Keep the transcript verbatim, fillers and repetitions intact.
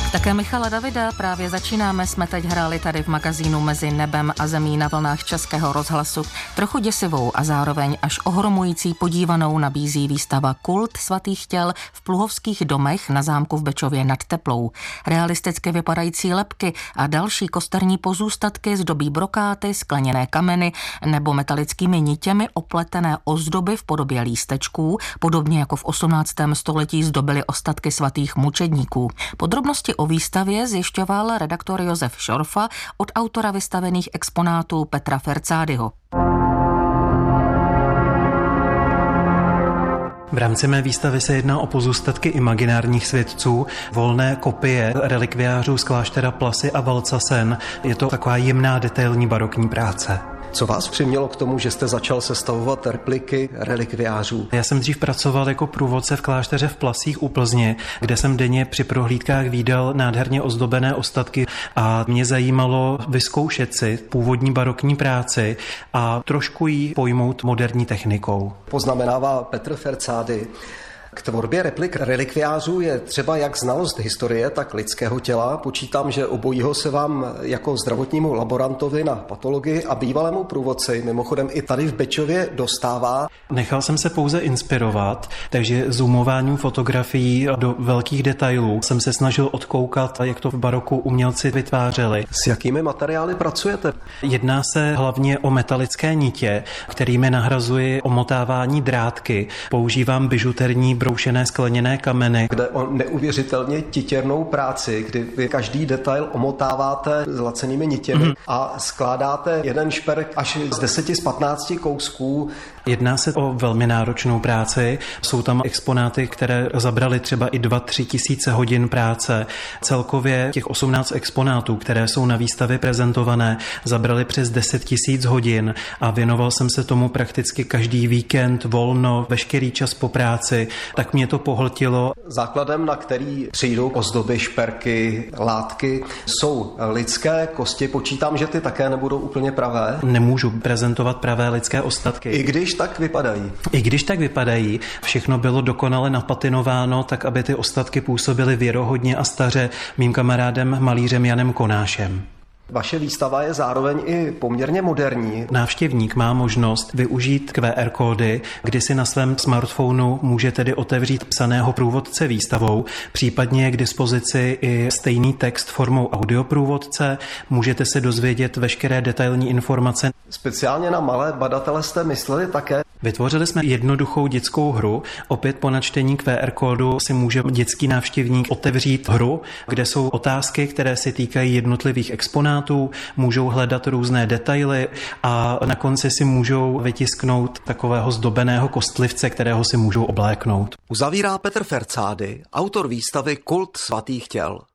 Také Michala Davida právě začínáme, jsme teď hráli tady v magazínu Mezi nebem a zemí na vlnách Českého rozhlasu. Trochu děsivou a zároveň až ohromující podívanou nabízí výstava Kult svatých těl v Pluhovských domech na zámku v Bečově nad Teplou. Realisticky vypadající lebky a další kosterní pozůstatky zdobí brokáty, skleněné kameny nebo metalickými nitěmi opletené ozdoby v podobě lístečků, podobně jako v osmnáctém století zdobily ostatky svatých mučedníků. Podrobnosti o výstavě zjišťoval redaktor Josef Šorfa od autora vystavených exponátů Petra Ferzádyho. V rámci mé výstavy se jedná o pozůstatky imaginárních světců, volné kopie relikviářů z kláštera Plasy a Valcasen. Je to taková jemná detailní barokní práce. Co vás přimělo k tomu, že jste začal sestavovat repliky relikviářů? Já jsem dřív pracoval jako průvodce v klášteře v Plasích u Plzně, kde jsem denně při prohlídkách vídal nádherně ozdobené ostatky a mě zajímalo vyzkoušet si původní barokní práci a trošku ji pojmout moderní technikou. Poznamenává Petr Ferzády. K tvorbě replik relikviářů je třeba jak znalost historie, tak lidského těla. Počítám, že obojího se vám jako zdravotnímu laborantovi na patologii a bývalému průvodci, mimochodem i tady v Bečově, dostává. Nechal jsem se pouze inspirovat, takže zoomováním fotografií do velkých detailů jsem se snažil odkoukat, jak to v baroku umělci vytvářeli. S jakými materiály pracujete? Jedná se hlavně o metalické nitě, kterými nahrazuji omotávání drátky. Používám bižuterní broušené skleněné kameny. Kde o neuvěřitelně titěrnou práci, kdy vy každý detail omotáváte zlacenými nitěmi mm. a skládáte jeden šperk až z deseti z patnácti kousků. Jedná se o velmi náročnou práci. Jsou tam exponáty, které zabraly třeba i dva, tři tisíce hodin práce. Celkově těch osmnáct exponátů, které jsou na výstavě prezentované, zabraly přes deset tisíc hodin a věnoval jsem se tomu prakticky každý víkend, volno, veškerý čas po práci. Tak mě to pohltilo. Základem, na který přijdou ozdoby, šperky, látky, jsou lidské kosti. Počítám, že ty také nebudou úplně pravé. Nemůžu prezentovat pravé lidské ostatky. I když tak vypadají. I když tak vypadají, všechno bylo dokonale napatinováno, tak aby ty ostatky působily věrohodně a staře mým kamarádem malířem Janem Konášem. Vaše výstava je zároveň i poměrně moderní. Návštěvník má možnost využít Q R kódy, kdy si na svém smartphonu může tedy otevřít psaného průvodce výstavou, případně je k dispozici i stejný text formou audioprůvodce, můžete se dozvědět veškeré detailní informace. Speciálně na malé badatele jste mysleli také? Vytvořili jsme jednoduchou dětskou hru. Opět po načtení Q R kódu si může dětský návštěvník otevřít hru, kde jsou otázky, které se týkají jednotlivých exponátů, můžou hledat různé detaily a na konci si můžou vytisknout takového zdobeného kostlivce, kterého si můžou obléknout. Uzavírá Petr Ferzády, autor výstavy Kult svatých těl.